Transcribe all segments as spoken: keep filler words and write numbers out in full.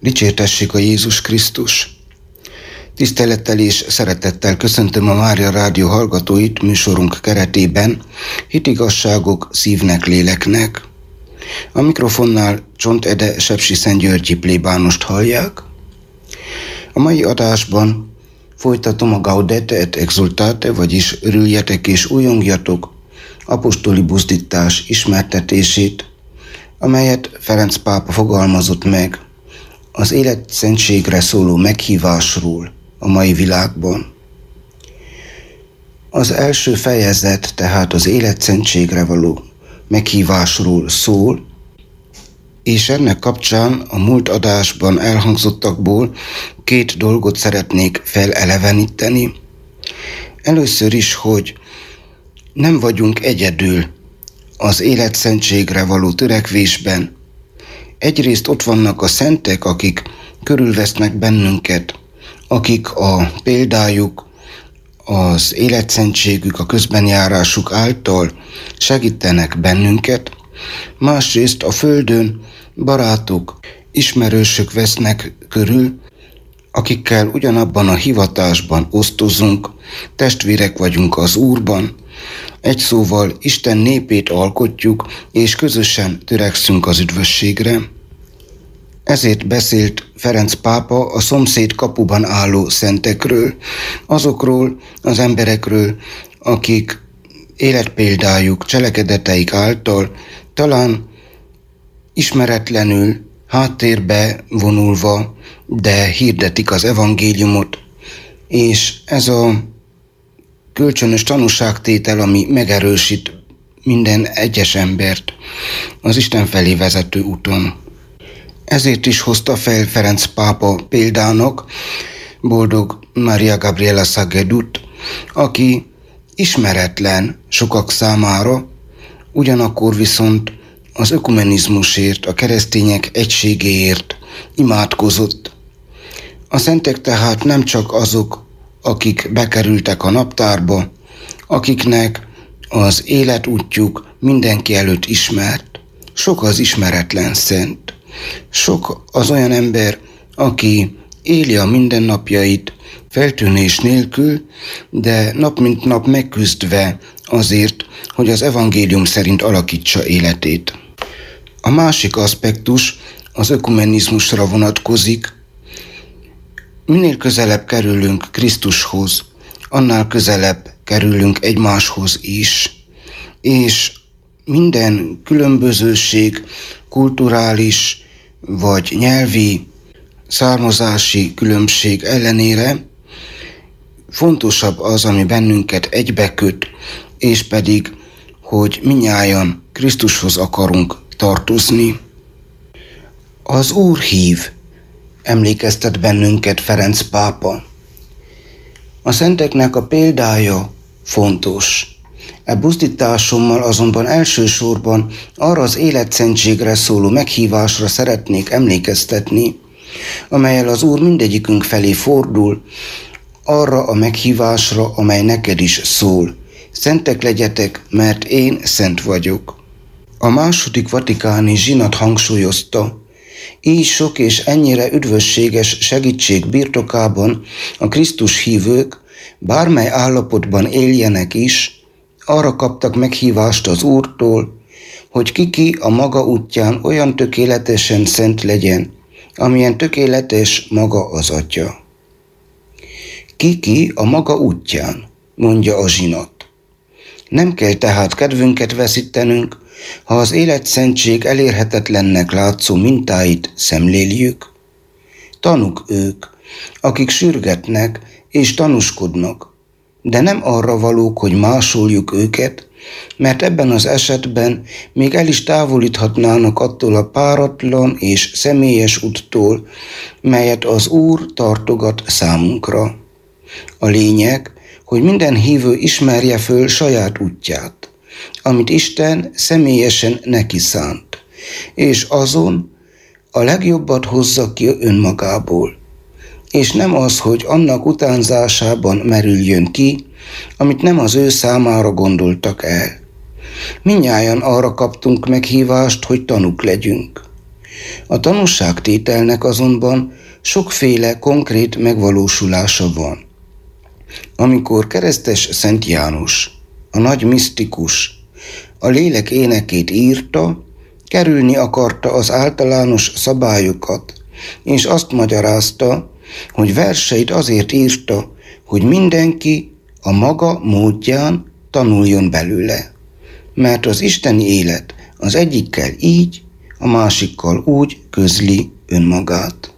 Dicsértessék a Jézus Krisztus! Tisztelettel és szeretettel köszöntöm a Mária Rádió hallgatóit műsorunk keretében, Hitigazságok szívnek, léleknek. A mikrofonnál Csont Ede Sepsiszentgyörgyi plébánost hallják. A mai adásban folytatom a Gaudete et Exultate, vagyis örüljetek és újongjatok apostoli buzdítás ismertetését, amelyet Ferenc pápa fogalmazott meg az életszentségre szóló meghívásról a mai világban. Az első fejezet tehát az életszentségre való meghívásról szól, és ennek kapcsán a múlt adásban elhangzottakból két dolgot szeretnék feleleveníteni. Először is, hogy nem vagyunk egyedül az életszentségre való törekvésben. Egyrészt ott vannak a szentek, akik körülvesznek bennünket, akik a példájuk, az életszentségük, a közbenjárásuk által segítenek bennünket. Másrészt a földön barátok, ismerősök vesznek körül, akikkel ugyanabban a hivatásban osztozunk, testvérek vagyunk az Úrban. Egy szóval Isten népét alkotjuk, és közösen törekszünk az üdvösségre. Ezért beszélt Ferenc pápa a szomszéd kapuban álló szentekről, azokról az emberekről, akik életpéldájuk, cselekedeteik által talán ismeretlenül, háttérbe vonulva, de hirdetik az evangéliumot, és ez a kölcsönös tanúságtétel, ami megerősít minden egyes embert az Isten felé vezető úton. Ezért is hozta fel Ferenc pápa példának boldog Maria Gabriela Saggedut, aki ismeretlen sokak számára, ugyanakkor viszont az ökumenizmusért, a keresztények egységéért imádkozott. A szentek tehát nem csak azok, akik bekerültek a naptárba, akiknek az életútjuk mindenki előtt ismert. Sok az ismeretlen szent. Sok az olyan ember, aki éli a mindennapjait feltűnés nélkül, de nap mint nap megküzdve azért, hogy az evangélium szerint alakítsa életét. A másik aspektus az ökumenizmusra vonatkozik. Minél közelebb kerülünk Krisztushoz, annál közelebb kerülünk egymáshoz is, és minden különbözőség, kulturális vagy nyelvi, származási különbség ellenére fontosabb az, ami bennünket egybeköt, és pedig, hogy mindnyájan Krisztushoz akarunk tartozni. Az Úr hív, emlékeztet bennünket Ferenc pápa. A szenteknek a példája fontos. E buzdításommal azonban elsősorban arra az életszentségre szóló meghívásra szeretnék emlékeztetni, amellyel az Úr mindegyikünk felé fordul, arra a meghívásra, amely neked is szól. Szentek legyetek, mert én szent vagyok. A második vatikáni zsinat hangsúlyozta, így sok és ennyire üdvösséges segítség birtokában a Krisztus hívők, bármely állapotban éljenek is, arra kaptak meghívást az Úrtól, hogy ki-ki a maga útján olyan tökéletesen szent legyen, amilyen tökéletes maga az Atya. Ki-ki a maga útján, mondja a zsinat. Nem kell tehát kedvünket veszítenünk, ha az életszentség elérhetetlennek látszó mintáit szemléljük. Tanuk ők, akik sürgetnek és tanúskodnak, de nem arra valók, hogy másoljuk őket, mert ebben az esetben még el is távolíthatnának attól a páratlan és személyes úttól, melyet az Úr tartogat számunkra. A lényeg, hogy minden hívő ismerje föl saját útját, amit Isten személyesen neki szánt, és azon a legjobbat hozza ki önmagából, és nem az, hogy annak utánzásában merüljön ki, amit nem az ő számára gondoltak el. Mindnyájan arra kaptunk meghívást, hogy tanúk legyünk. A tanúságtételnek azonban sokféle konkrét megvalósulása van. Amikor keresztes Szent János, a nagy misztikus, a lélek énekét írta, kerülni akarta az általános szabályokat, és azt magyarázta, hogy verseit azért írta, hogy mindenki a maga módján tanuljon belőle. Mert az isteni élet az egyikkel így, a másikkal úgy közli önmagát.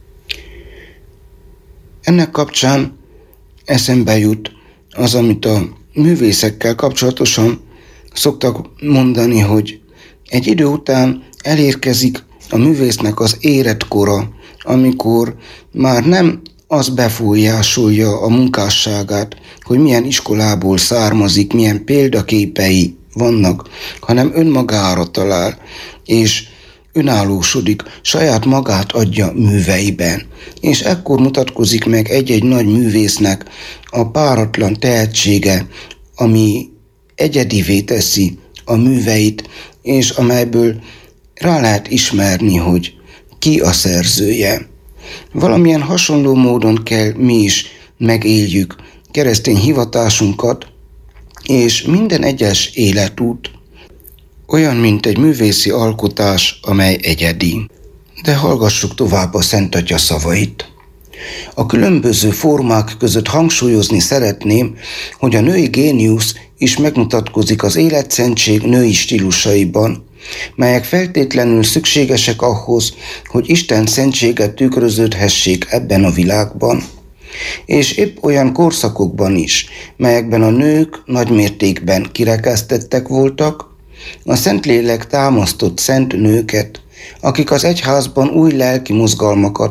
Ennek kapcsán eszembe jut az, amit a művészekkel kapcsolatosan szoktak mondani, hogy egy idő után elérkezik a művésznek az életkora, amikor már nem az befolyásolja a munkásságát, hogy milyen iskolából származik, milyen példaképei vannak, hanem önmagára talál, és önállósodik, saját magát adja műveiben. És ekkor mutatkozik meg egy-egy nagy művésznek a páratlan tehetsége, ami egyedivé teszi a műveit, és amelyből rá lehet ismerni, hogy ki a szerzője. Valamilyen hasonló módon kell mi is megéljük keresztény hivatásunkat, és minden egyes életút olyan, mint egy művészi alkotás, amely egyedi. De hallgassuk tovább a Szent Atya szavait. A különböző formák között hangsúlyozni szeretném, hogy a női géniusz is megmutatkozik az életszentség női stílusaiban, melyek feltétlenül szükségesek ahhoz, hogy Isten szentsége tükröződhessék ebben a világban. És épp olyan korszakokban is, melyekben a nők nagymértékben kirekesztettek voltak, a Szentlélek támasztott szent nőket, akik az egyházban új lelki mozgalmakat